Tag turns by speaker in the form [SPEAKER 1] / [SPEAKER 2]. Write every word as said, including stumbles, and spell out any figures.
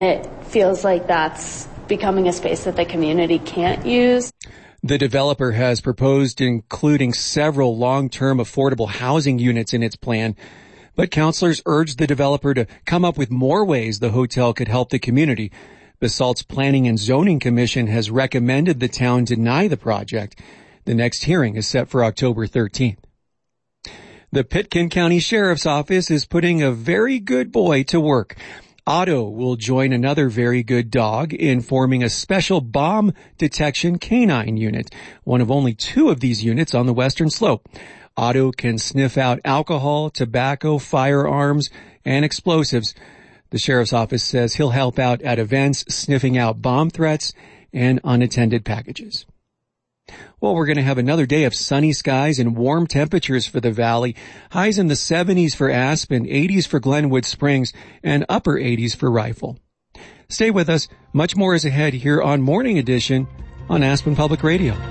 [SPEAKER 1] It feels like that's becoming a space that the community can't use.
[SPEAKER 2] The developer has proposed including several long-term affordable housing units in its plan, but counselors urged the developer to come up with more ways the hotel could help the community. Basalt's Planning and Zoning Commission has recommended the town deny the project. The next hearing is set for October thirteenth. The Pitkin County Sheriff's Office is putting a very good boy to work. Otto will join another very good dog in forming a special bomb detection canine unit, one of only two of these units on the Western Slope. Otto can sniff out alcohol, tobacco, firearms, and explosives. The sheriff's office says he'll help out at events, sniffing out bomb threats and unattended packages. Well, we're going to have another day of sunny skies and warm temperatures for the valley. Highs in the seventies for Aspen, eighties for Glenwood Springs, and upper eighties for Rifle. Stay with us. Much more is ahead here on Morning Edition on Aspen Public Radio.